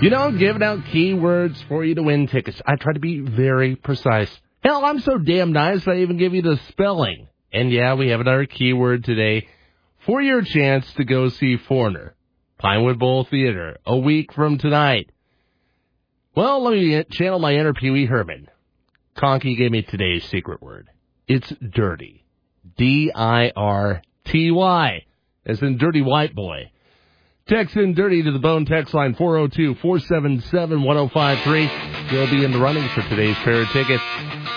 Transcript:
Giving out keywords for you to win tickets. I try to be very precise. Hell, I'm so damn nice, I even give you the spelling. And yeah, we have another keyword today for your chance to go see Foreigner, Pinewood Bowl Theater, a week from tonight. Well, let me channel my inner Pee Wee Herman. Conky gave me today's secret word. It's dirty. D-I-R-T-Y, as in dirty white boy. Text in dirty to the Bone text line 402-477-1053. You'll be in the running for today's pair of tickets.